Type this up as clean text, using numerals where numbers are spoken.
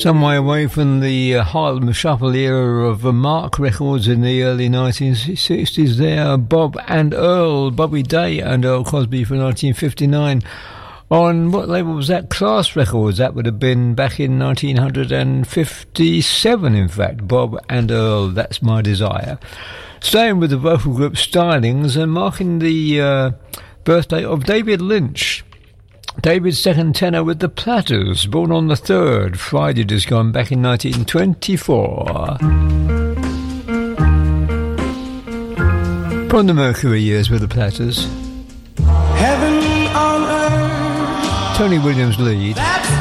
Some way away from the Harlem Shuffle era of Mark Records in the early 1960s there, Bob and Earl, Bobby Day and Earl Cosby from 1959. On what label was that? Class Records. That would have been back in 1957, in fact. Bob and Earl, That's My Desire. Staying with the vocal group Stylings and marking the birthday of David Lynch. David's second tenor with the Platters, born on the 3rd, Friday just gone, back in 1924. From the Mercury years with the Platters. Heaven on earth, Tony Williams lead. that's